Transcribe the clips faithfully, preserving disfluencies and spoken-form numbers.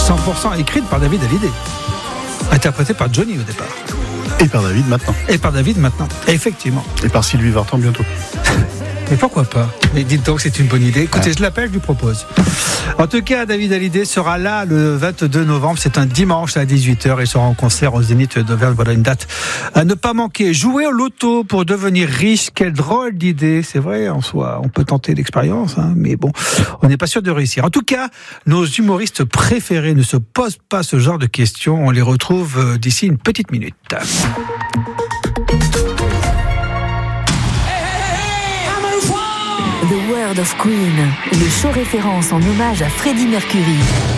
cent pour cent écrite par David Hallyday, interprétée par Johnny au départ. Et par David maintenant. Et par David maintenant, effectivement. Et par Sylvie Vartan bientôt. Mais pourquoi pas? Mais dites donc, c'est une bonne idée. Écoutez, ah. je l'appelle, je lui propose. En tout cas, David Hallyday sera là le vingt-deux novembre. C'est un dimanche à dix-huit heures. Il sera en concert au Zénith d'Auvergne. Voilà une date à ne pas manquer. Jouer au loto pour devenir riche, quelle drôle d'idée. C'est vrai, en soi, on peut tenter l'expérience, hein, mais bon, on n'est pas sûr de réussir. En tout cas, nos humoristes préférés ne se posent pas ce genre de questions. On les retrouve d'ici une petite minute. The World of Queen, le show référence en hommage à Freddie Mercury.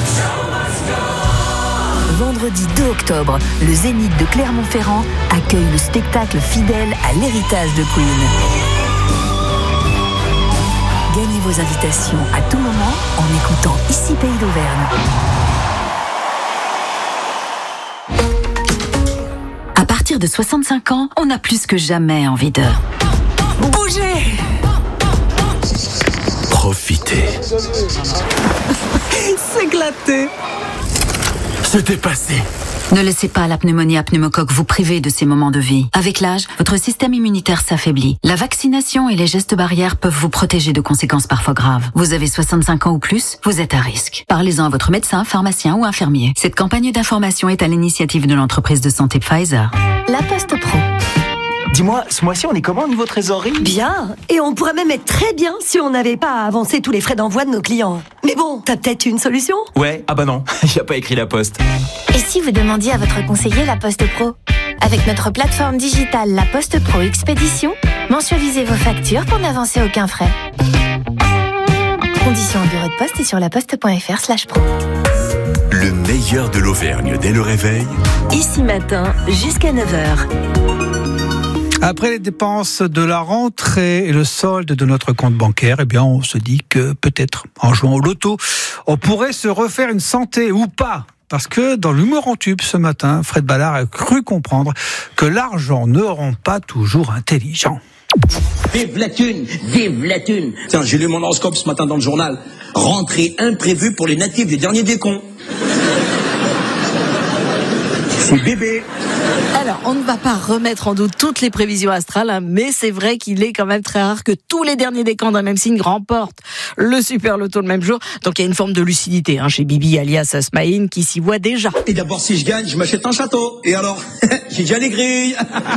Vendredi deux octobre, le Zénith de Clermont-Ferrand accueille le spectacle fidèle à l'héritage de Queen. Gagnez vos invitations à tout moment en écoutant Ici Pays d'Auvergne. À partir de soixante-cinq ans, on a plus que jamais envie de bouger. Profitez. S'éclater. Se dépasser. Ne laissez pas la pneumonie à pneumocoque vous priver de ces moments de vie. Avec l'âge, votre système immunitaire s'affaiblit. La vaccination et les gestes barrières peuvent vous protéger de conséquences parfois graves. Vous avez soixante-cinq ans ou plus, vous êtes à risque. Parlez-en à votre médecin, pharmacien ou infirmier. Cette campagne d'information est à l'initiative de l'entreprise de santé Pfizer. La Poste Pro. Dis-moi, ce mois-ci, on est comment au niveau trésorerie ? Bien. Et on pourrait même être très bien si on n'avait pas à avancer tous les frais d'envoi de nos clients. Mais bon, t'as peut-être une solution ? Ouais, ah bah non, il n'y a pas écrit La Poste. Et si vous demandiez à votre conseiller La Poste Pro ? Avec notre plateforme digitale La Poste Pro Expédition, mensualisez vos factures pour n'avancer aucun frais. Conditions au bureau de poste et sur laposte.fr slash pro. Le meilleur de l'Auvergne dès le réveil. Ici matin, jusqu'à neuf heures. Après les dépenses de la rentrée et le solde de notre compte bancaire, eh bien, on se dit que peut-être, en jouant au loto, on pourrait se refaire une santé ou pas. Parce que dans l'humour en tube ce matin, Fred Ballard a cru comprendre que l'argent ne rend pas toujours intelligent. Vive la thune, vive la thune. Tiens, j'ai lu mon horoscope ce matin dans le journal. Rentrée imprévue pour les natifs du dernier décon. C'est bébé. Alors, on ne va pas remettre en doute toutes les prévisions astrales, hein, mais c'est vrai qu'il est quand même très rare que tous les derniers décans d'un même signe remportent le super loto le même jour. Donc il y a une forme de lucidité hein, chez Bibi alias Smaïn qui s'y voit déjà. Et d'abord, si je gagne, je m'achète un château. Et alors, j'ai déjà les grilles.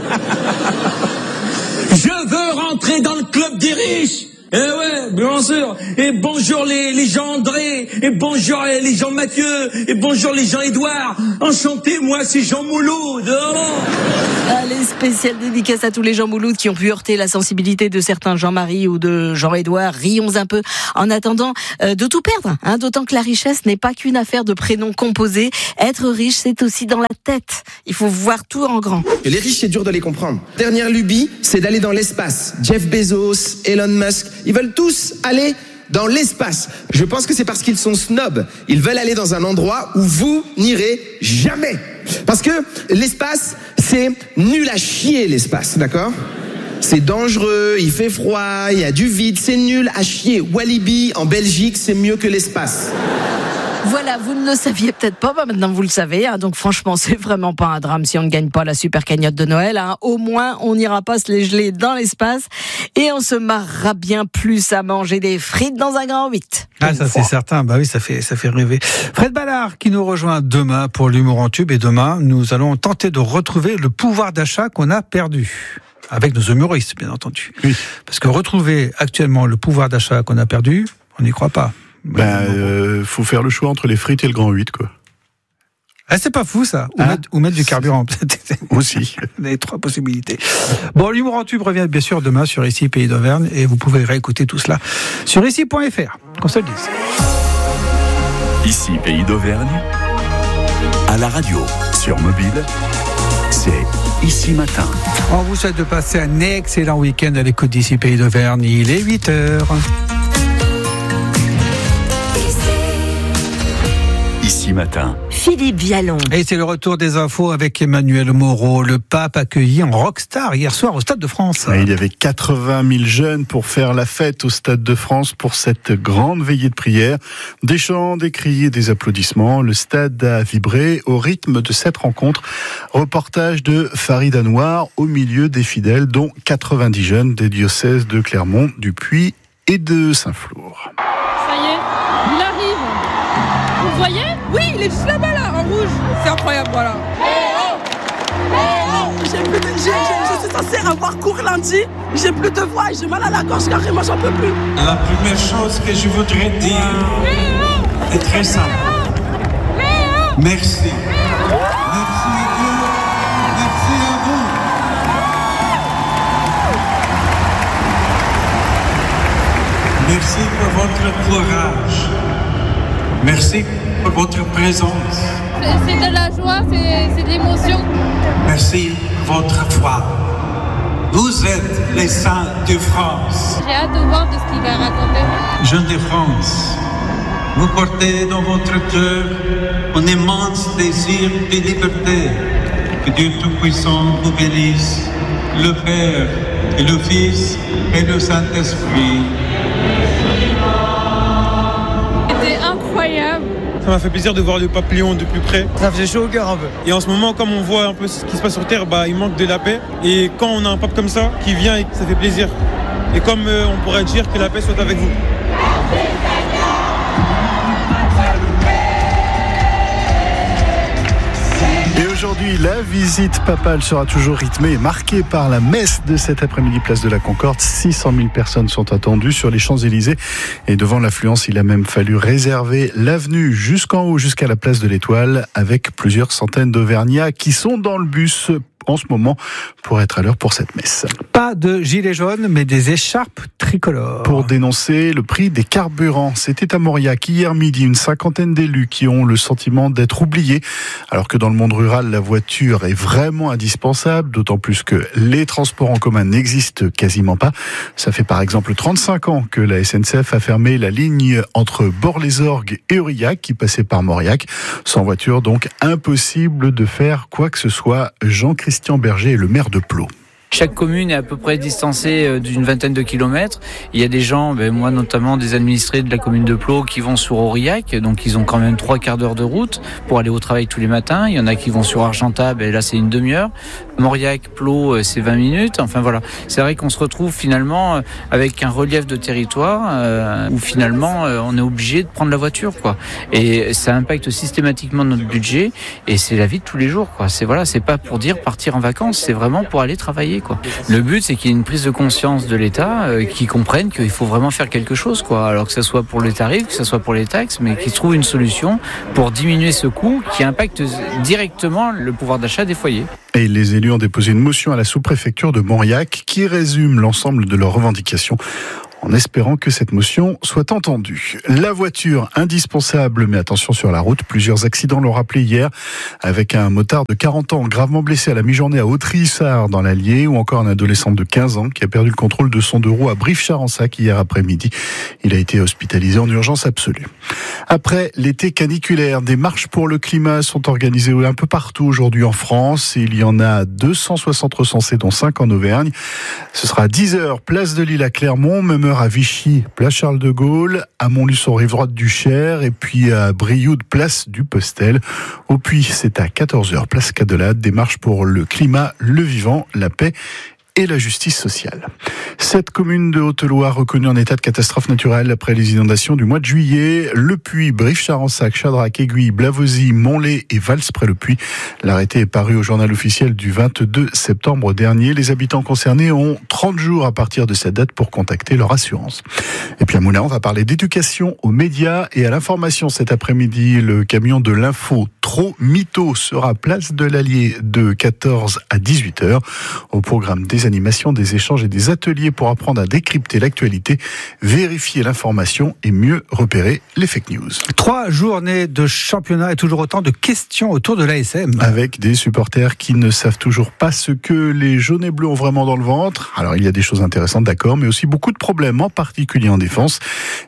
Je veux rentrer dans le club des riches. Eh ouais, bien sûr. Et bonjour les, les Jean-André, et bonjour les, les Jean-Mathieu, et bonjour les Jean-Édouard. Enchanté, moi c'est Jean Mouloud. Oh. Allez, spéciale dédicace à tous les Jean Mouloud qui ont pu heurter la sensibilité de certains Jean-Marie ou de Jean-Édouard. Rions un peu en attendant euh, de tout perdre, hein, d'autant que la richesse n'est pas qu'une affaire de prénoms composés. Être riche, c'est aussi dans la tête. Il faut voir tout en grand. Et les riches, c'est dur de les comprendre. Dernière lubie, c'est d'aller dans l'espace. Jeff Bezos, Elon Musk, ils veulent tous aller dans l'espace. Je pense que c'est parce qu'ils sont snobs. Ils veulent aller dans un endroit où vous n'irez jamais. Parce que l'espace, c'est nul à chier, l'espace, d'accord ? C'est dangereux, il fait froid, il y a du vide, c'est nul à chier. Walibi, en Belgique, c'est mieux que l'espace. Voilà, vous ne le saviez peut-être pas, bah maintenant vous le savez, hein, donc franchement c'est vraiment pas un drame si on ne gagne pas la super cagnotte de Noël, hein. Au moins on n'ira pas se les geler dans l'espace et on se marrera bien plus à manger des frites dans un grand huit. Ah ça c'est certain, bah oui ça fait, ça fait rêver. Fred Ballard qui nous rejoint demain pour l'humour en tube et demain nous allons tenter de retrouver le pouvoir d'achat qu'on a perdu. Avec nos humoristes bien entendu. Oui. Parce que retrouver actuellement le pouvoir d'achat qu'on a perdu, on n'y croit pas. Ben, euh, faut faire le choix entre les frites et le grand huit, quoi. Ah, c'est pas fou, ça. Ou, hein mettre, ou mettre du carburant. Aussi. Les trois possibilités. Bon, l'humour en tube revient bien sûr demain sur Ici Pays d'Auvergne et vous pouvez réécouter tout cela sur ici point f r. Qu'on se le dise. Ici Pays d'Auvergne, à la radio, sur mobile, c'est Ici Matin. On vous souhaite de passer un excellent week-end à l'écoute d'Ici Pays d'Auvergne. Il est huit heures. Ici Matin. Philippe Vialon. Et c'est le retour des infos avec Emmanuel Moreau. Le pape accueilli en rockstar hier soir au Stade de France. Il y avait quatre-vingt mille jeunes pour faire la fête au Stade de France pour cette grande veillée de prière. Des chants, des cris et des applaudissements. Le stade a vibré au rythme de cette rencontre. Reportage de Farid Anouar au milieu des fidèles, dont quatre-vingt-dix jeunes des diocèses de Clermont, du Puy et de Saint-Flour. Ça y est, il arrive. Vous voyez ? Oui, il est juste là-bas, là, en rouge. C'est incroyable, voilà. J'ai plus de, j'ai, j'ai, je suis censée avoir cours lundi. J'ai plus de voix et j'ai mal à la gorge carrément, j'en peux plus. La première chose que je voudrais dire est très simple. Merci. Merci à Dieu. Merci à vous. Merci pour votre courage. Merci pour votre présence. C'est de la joie, c'est, c'est de l'émotion. Merci pour votre foi. Vous êtes les saints de France. J'ai hâte de voir de ce qu'il va raconter. Jeunes de France, vous portez dans votre cœur un immense désir de liberté. Que Dieu Tout-Puissant vous bénisse, le Père et le Fils et le Saint-Esprit. C'était incroyable. Ça m'a fait plaisir de voir le pape Léon de plus près. Ça faisait chaud au cœur un peu. Et en ce moment, comme on voit un peu ce qui se passe sur Terre, bah, il manque de la paix. Et quand on a un pape comme ça, qui vient, et ça fait plaisir. Et comme euh, on pourrait dire que la paix soit avec vous. Et aujourd'hui, la visite papale sera toujours rythmée et marquée par la messe de cet après-midi, place de la Concorde. six cent mille personnes sont attendues sur les Champs-Élysées. Et devant l'affluence, il a même fallu réserver l'avenue jusqu'en haut, jusqu'à la place de l'Étoile, avec plusieurs centaines d'Auvergnats qui sont dans le bus en ce moment pour être à l'heure pour cette messe. Pas de gilets jaunes, mais des écharpes tricolores. Pour dénoncer le prix des carburants. C'était à Mauriac hier midi, une cinquantaine d'élus qui ont le sentiment d'être oubliés, alors que dans le monde rural, la voiture est vraiment indispensable, d'autant plus que les transports en commun n'existent quasiment pas. Ça fait par exemple trente-cinq ans que la S N C F a fermé la ligne entre Bord-les-Orgues et Aurillac, qui passait par Mauriac. Sans voiture, donc impossible de faire quoi que ce soit. Jean-Christophe Christian Berger est le maire de Plot. Chaque commune est à peu près distancée d'une vingtaine de kilomètres. Il y a des gens, ben moi notamment des administrés de la commune de Plot, qui vont sur Aurillac, donc ils ont quand même trois quarts d'heure de route pour aller au travail tous les matins. Il y en a qui vont sur Argentat, ben là c'est une demi-heure. Mauriac, Plot, c'est vingt minutes. Enfin voilà, c'est vrai qu'on se retrouve finalement avec un relief de territoire euh, où finalement euh, on est obligé de prendre la voiture, quoi. Et ça impacte systématiquement notre budget et c'est la vie de tous les jours, quoi. C'est voilà, c'est pas pour dire partir en vacances, c'est vraiment pour aller travailler, quoi. Le but, c'est qu'il y ait une prise de conscience de l'État, euh, qui comprenne qu'il faut vraiment faire quelque chose, quoi. Alors que ce soit pour les tarifs, que ce soit pour les taxes, mais qu'ils trouvent une solution pour diminuer ce coût qui impacte directement le pouvoir d'achat des foyers. Et les élus ont déposé une motion à la sous-préfecture de Mauriac qui résume l'ensemble de leurs revendications, en espérant que cette motion soit entendue. La voiture, indispensable, mais attention sur la route. Plusieurs accidents l'ont rappelé hier, avec un motard de quarante ans gravement blessé à la mi-journée à Autry-Issard dans l'Allier, ou encore un adolescent de quinze ans qui a perdu le contrôle de son deux roues à Brive-Charensac hier après-midi. Il a été hospitalisé en urgence absolue. Après l'été caniculaire, des marches pour le climat sont organisées un peu partout aujourd'hui en France. Il y en a deux cent soixante recensées, dont cinq en Auvergne. Ce sera à dix heures, place de l'Île à Clermont, même heure à Vichy, place Charles de Gaulle, à Montluçon, rive droite du Cher, et puis à Brioude, place du Postel. Au Puy, c'est à quatorze heures, place Cadelade, des marches pour le climat, le vivant, la paix et la justice sociale. Cette commune de Haute-Loire reconnue en état de catastrophe naturelle après les inondations du mois de juillet. Le Puy, Brive-Charensac, Chadrac, Aiguille, Blavozy, Montlé et Vals-près-le-Puy. L'arrêté est paru au journal officiel du vingt-deux septembre dernier. Les habitants concernés ont trente jours à partir de cette date pour contacter leur assurance. Et puis à Moulins, on va parler d'éducation aux médias et à l'information cet après-midi. Le camion de l'info Trop Mytho sera place de l'Allier de quatorze à dix-huit heures. Au programme des animations, des échanges et des ateliers pour apprendre à décrypter l'actualité, vérifier l'information et mieux repérer les fake news. Trois journées de championnat et toujours autant de questions autour de l'A S M. Avec des supporters qui ne savent toujours pas ce que les jaunes et bleus ont vraiment dans le ventre. Alors il y a des choses intéressantes, d'accord, mais aussi beaucoup de problèmes, en particulier en défense.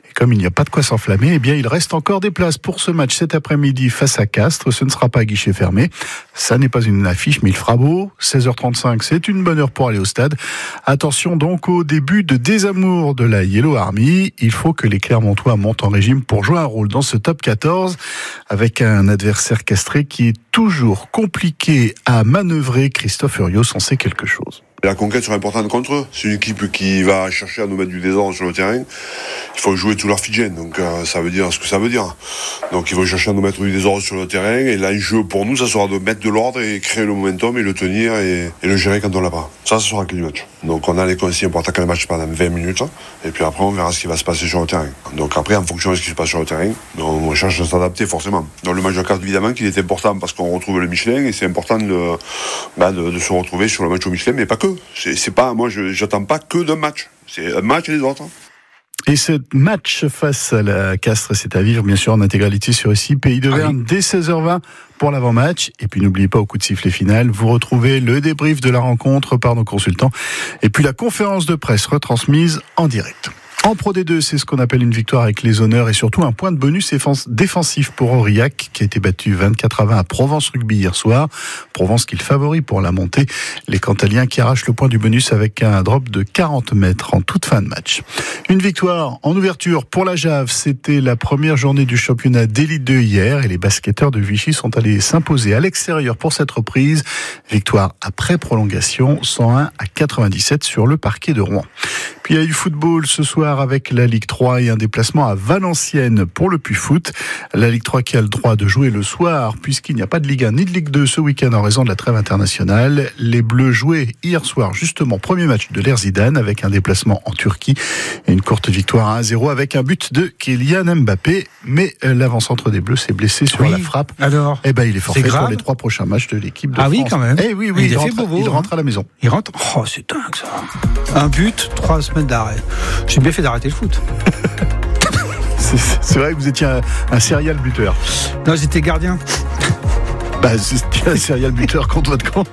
Et comme il n'y a pas de quoi s'enflammer, eh bien, il reste encore des places pour ce match cet après-midi face à Castres. Ce ne sera pas à guichet fermé. Ça n'est pas une affiche, mais il fera beau. seize heures trente-cinq, c'est une bonne heure pour aller au stade. Attention donc au début de désamour de la Yellow Army. Il faut que les Clermontois montent en régime pour jouer un rôle dans ce top quatorze avec un adversaire castré qui est toujours compliqué à manœuvrer. Christophe Urios en sait quelque chose. La conquête sera importante contre eux. C'est une équipe qui va chercher à nous mettre du désordre sur le terrain. Il faut jouer tout leur fidèle. Donc euh, ça veut dire ce que ça veut dire. Donc ils vont chercher à nous mettre du désordre sur le terrain. Et l'enjeu pour nous, ça sera de mettre de l'ordre et créer le momentum et le tenir et, et le gérer quand on l'a pas. Ça, ça sera que du match. Donc on a les consignes pour attaquer le match pendant vingt minutes. Et puis après, on verra ce qui va se passer sur le terrain. Donc après, en fonction de ce qui se passe sur le terrain, on cherche à s'adapter forcément. Dans le match de Castres, évidemment, qu'il est important parce qu'on retrouve le Michelin et c'est important de, bah, de, de se retrouver sur le match au Michelin, mais pas que. C'est, c'est pas, moi, je j'attends pas que d'un match. C'est un match et les autres. Et ce match face à la Castres, c'est à vivre bien sûr en intégralité sur ici, Pays d'Auvergne, ah oui. dès seize heures vingt pour l'avant-match. Et puis n'oubliez pas, au coup de sifflet final, vous retrouvez le débrief de la rencontre par nos consultants et puis la conférence de presse retransmise en direct. En Pro D deux, c'est ce qu'on appelle une victoire avec les honneurs et surtout un point de bonus défensif pour Aurillac qui a été battu vingt-quatre à vingt à Provence Rugby hier soir. Provence qui le favorise pour la montée. Les Cantaliens qui arrachent le point du bonus avec un drop de quarante mètres en toute fin de match. Une victoire en ouverture pour la Jave. C'était la première journée du championnat d'élite deux hier et les basketteurs de Vichy sont allés s'imposer à l'extérieur pour cette reprise. Victoire après prolongation, cent un à quatre-vingt-dix-sept sur le parquet de Rouen. Puis il y a du football ce soir avec la Ligue trois et un déplacement à Valenciennes pour le Puy-Foot. La Ligue trois qui a le droit de jouer le soir puisqu'il n'y a pas de Ligue un ni de Ligue deux ce week-end en raison de la trêve internationale. Les Bleus jouaient hier soir justement premier match de l'Air Zidane avec un déplacement en Turquie et une courte victoire à un zéro avec un but de Kylian Mbappé. Mais l'avant-centre des Bleus s'est blessé sur oui, la frappe. Alors, eh ben, il est forfait est pour les trois prochains matchs de l'équipe de ah France. Ah oui, quand même. Eh oui, oui, il, il, rentre, bobo, il rentre à la maison. Il rentre. Oh, c'est dingue ça. Un but, trois semaines d'arrêt. J'ai bien fait d'arrêter le foot. c'est, c'est vrai que vous étiez un, un serial buteur. Non, j'étais gardien. Bah, c'était un serial buteur contre votre camp.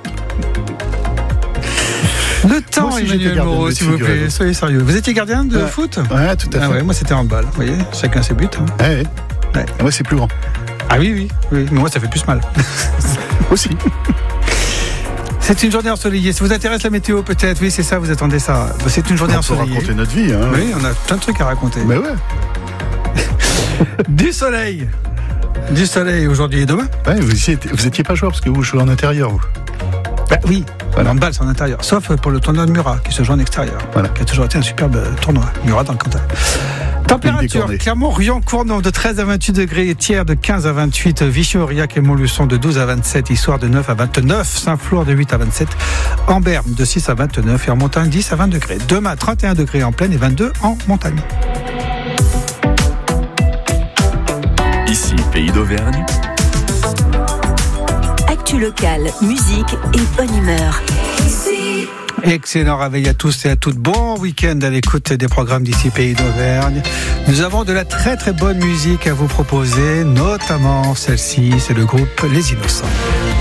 Le temps, Emmanuel Moreau, s'il vous plaît, soyez sérieux. Vous étiez gardien de ouais. foot ? Ouais, tout à fait. Ah ouais, moi, c'était handball. Vous voyez, chacun ses buts. Hein. Ouais, ouais. ouais. Moi, c'est plus grand. Ah oui, oui, oui. Mais moi, ça fait plus mal. Aussi. C'est une journée ensoleillée. Ça vous intéresse la météo peut-être ? Oui, c'est ça, vous attendez ça. C'est une journée on ensoleillée. On peut raconter notre vie. Hein. Oui, on a plein de trucs à raconter. Mais ouais. Du soleil. Du soleil aujourd'hui et demain. Ouais, vous étiez, vous étiez pas joueur parce que vous jouez en intérieur, vous. Bah oui, voilà. Le handball c'est en intérieur. Sauf pour le tournoi de Murat qui se joue en extérieur. Voilà, qui a toujours été un superbe tournoi. Murat dans le Cantal. Température, Clermont, Rion, Cournot de treize à vingt-huit degrés, Thiers de quinze à vingt-huit, Vichy, Aurillac et Montluçon de douze à vingt-sept, Issoire de neuf à vingt-neuf, Saint-Flour de huit à vingt-sept, Amberne de six à vingt-neuf et en montagne dix à vingt degrés. Demain, trente et un degrés en plaine et vingt-deux en montagne. Ici, Pays d'Auvergne. Actu locale, musique et bonne humeur. Excellent réveil à tous et à toutes. Bon week-end à l'écoute des programmes d'ici Pays d'Auvergne. Nous avons de la très très bonne musique à vous proposer, notamment celle-ci, c'est le groupe Les Innocents.